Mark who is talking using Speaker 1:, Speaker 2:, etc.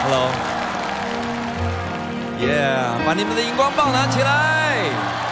Speaker 1: ，Hello，Yeah， 把你们的荧光棒拿起来。